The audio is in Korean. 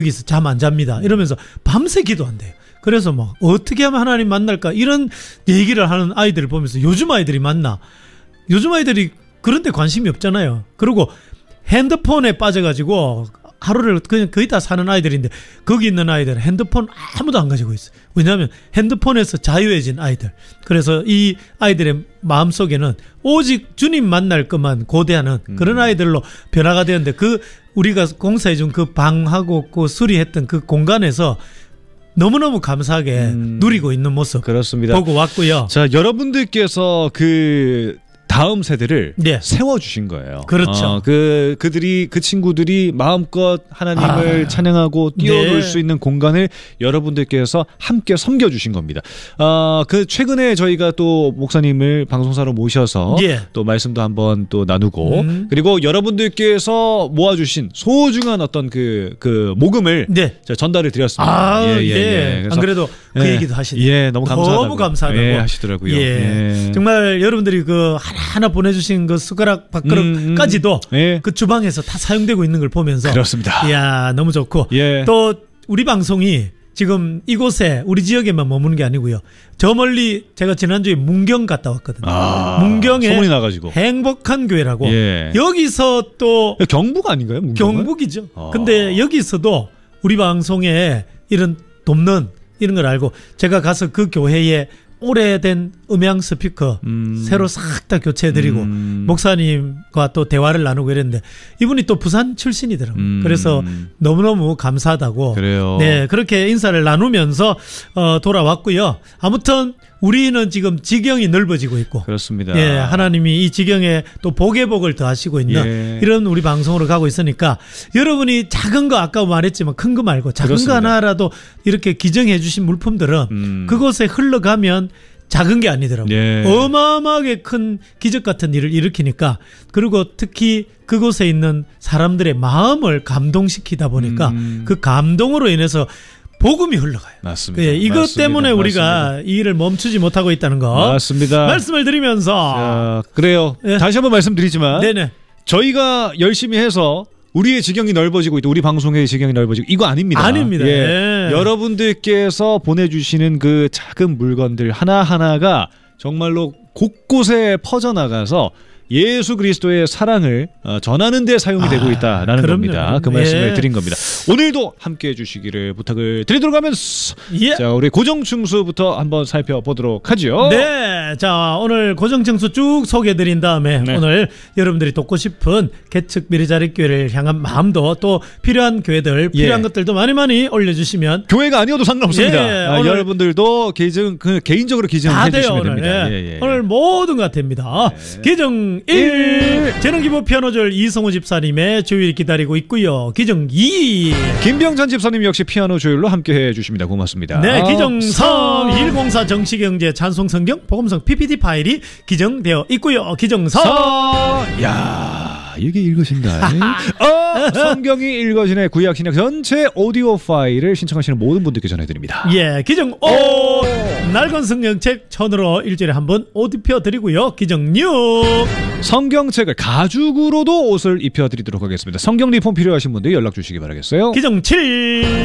여기서 잠 안 잡니다. 이러면서 밤새 기도한대요. 그래서 뭐 어떻게 하면 하나님 만날까 이런 얘기를 하는 아이들을 보면서 요즘 아이들이 만나. 요즘 아이들이 그런 데 관심이 없잖아요. 그리고 핸드폰에 빠져가지고 하루를 그냥 거의 다 사는 아이들인데 거기 있는 아이들은 핸드폰 아무도 안 가지고 있어요. 왜냐하면 핸드폰에서 자유해진 아이들. 그래서 이 아이들의 마음속에는 오직 주님 만날 것만 고대하는 그런 아이들로 변화가 되었는데 그 우리가 공사해준 그 방하고 그 수리했던 그 공간에서 너무너무 감사하게 누리고 있는 모습 그렇습니다. 보고 왔고요. 자, 여러분들께서 그 다음 세대를 네. 세워주신 거예요. 그렇죠. 그 친구들이 마음껏 하나님을 찬양하고 뛰어놀 네. 수 있는 공간을 여러분들께서 함께 섬겨주신 겁니다. 그 최근에 저희가 또 목사님을 방송사로 모셔서 예. 또 말씀도 한번 또 나누고 그리고 여러분들께서 모아주신 소중한 어떤 그 모금을 네. 전달을 드렸습니다. 예. 안 그래도 그 얘기도 하시네요. 예, 너무 감사하다고. 너무 감사하다고. 예, 하시더라고요. 예. 정말 여러분들이 그 하나 보내주신 그 숟가락 밥그릇까지도 예. 그 주방에서 다 사용되고 있는 걸 보면서 그렇습니다. 이야 너무 좋고 예. 또 우리 방송이 지금 이곳에 우리 지역에만 머무는 게 아니고요. 저 멀리 제가 지난주에 문경 갔다 왔거든요. 문경에 소문이 나가지고 행복한 교회라고 예. 여기서 또 경북 아닌가요? 문경은? 경북이죠. 근데 여기서도 우리 방송에 이런 돕는 이런 걸 알고 제가 가서 그 교회에 오래된 음향 스피커 새로 싹 다 교체해드리고 목사님과 또 대화를 나누고 이랬는데 이분이 또 부산 출신이더라고요. 그래서 너무너무 감사하다고 그래요. 네, 그렇게 인사를 나누면서 돌아왔고요. 아무튼 우리는 지금 지경이 넓어지고 있고 그렇습니다. 예, 하나님이 이 지경에 또 복의 복을 더하시고 있는 예. 이런 우리 방송으로 가고 있으니까 여러분이 작은 거 아까 말했지만 큰 거 말고 작은 그렇습니다. 거 하나라도 이렇게 기증해 주신 물품들은 그곳에 흘러가면 작은 게 아니더라고요. 예. 어마어마하게 큰 기적 같은 일을 일으키니까 그리고 특히 그곳에 있는 사람들의 마음을 감동시키다 보니까 그 감동으로 인해서 복음이 흘러가요. 맞습니다. 예, 이것 맞습니다. 때문에 우리가 맞습니다. 이 일을 멈추지 못하고 있다는 거 맞습니다. 말씀을 드리면서 그래요. 예. 다시 한번 말씀드리지만 네네. 저희가 열심히 해서 우리의 지경이 넓어지고 있고 우리 방송의 지경이 넓어지고 이거 아닙니다. 아닙니다. 예. 예. 여러분들께서 보내주시는 그 작은 물건들 하나하나가 정말로 곳곳에 퍼져나가서 예수 그리스도의 사랑을 전하는 데 사용이 되고 있다라는 그럼요. 겁니다. 그 말씀을 예. 드린 겁니다. 오늘도 함께해 주시기를 부탁을 드리도록 하면서 예. 자, 우리 고정충수부터 한번 살펴보도록 하죠. 네. 자, 오늘 고정청수 쭉 소개해드린 다음에 네. 오늘 여러분들이 돕고 싶은 개척 미래자립교회를 향한 마음도 또 필요한 교회들, 필요한 예. 것들도 많이 많이 올려주시면 교회가 아니어도 상관없습니다. 예, 오늘 여러분들도 개인적으로 다 기증해 돼요, 주시면 오늘. 됩니다. 예. 예, 예. 오늘 모든 것 됩니다. 기정 1. 재능기부 피아노절 이성우 집사님의 조율이 기다리고 있고요. 기정 2. 김병찬 집사님 역시 피아노 조율로 함께해 주십니다. 고맙습니다. 네, 기정 3. 104 정치경제 찬송성경 복음성 PPT 파일이 기정되어 있고요. 기정 4. 야, 이게 읽으신다. 성경이 읽어지네 구약 신약 전체 오디오 파일을 신청하시는 모든 분들께 전해드립니다. 예, 기정 5. 낡은 성경책 천으로 일주일에 한 번 옷 입혀드리고요. 기정 6. 성경책을 가죽으로도 옷을 입혀드리도록 하겠습니다. 성경 리폼 필요하신 분들 연락 주시기 바라겠어요. 기정 7.